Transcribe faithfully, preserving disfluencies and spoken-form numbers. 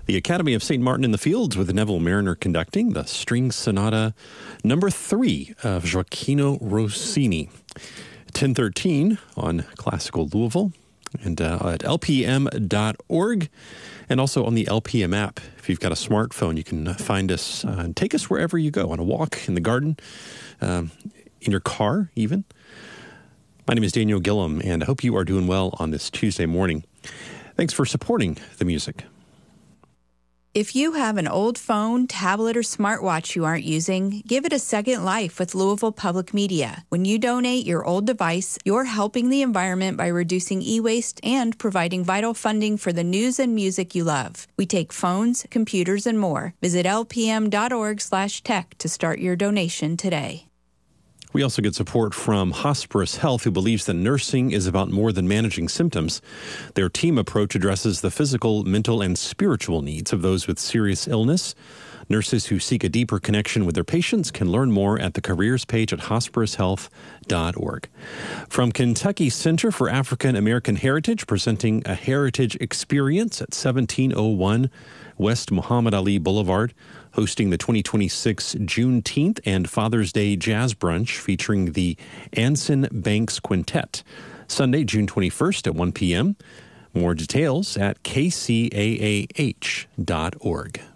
The Academy of Saint Martin in the Fields with Neville Mariner conducting the String Sonata number three of Gioacchino Rossini. ten thirteen on Classical Louisville and uh, at L P M dot org and also on the L P M app. If you've got a smartphone, you can find us uh, and take us wherever you go, on a walk, in the garden, um, in your car even. My name is Daniel Gillum, and I hope you are doing well on this Tuesday morning. Thanks for supporting the music. If you have an old phone, tablet, or smartwatch you aren't using, give it a second life with Louisville Public Media. When you donate your old device, you're helping the environment by reducing e-waste and providing vital funding for the news and music you love. We take phones, computers, and more. Visit L P M dot org slash tech to start your donation today. We also get support from Hospice Health, who believes that nursing is about more than managing symptoms. Their team approach addresses the physical, mental, and spiritual needs of those with serious illness. Nurses who seek a deeper connection with their patients can learn more at the careers page at hospice health dot org. From Kentucky Center for African American Heritage, presenting a heritage experience at seventeen oh one West Muhammad Ali Boulevard, hosting the twenty twenty-six Juneteenth and Father's Day Jazz Brunch featuring the Anson Banks Quintet. Sunday, June twenty-first at one p.m. More details at k c a a h dot org.